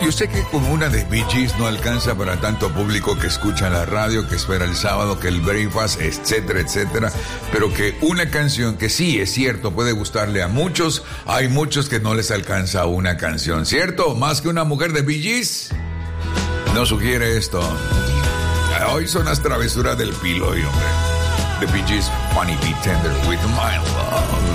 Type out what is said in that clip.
Yo sé que con una de Bee Gees no alcanza para tanto público que escucha la radio, que espera el sábado, que el breakfast, etcétera, etcétera. Pero que una canción que sí, es cierto, puede gustarle a muchos, hay muchos que no les alcanza una canción, ¿cierto? Más que una mujer de Bee Gees. No sugiere esto. Hoy son las travesuras del Piloy, hombre. The Bee Gees, Funny Be Tender with My Love.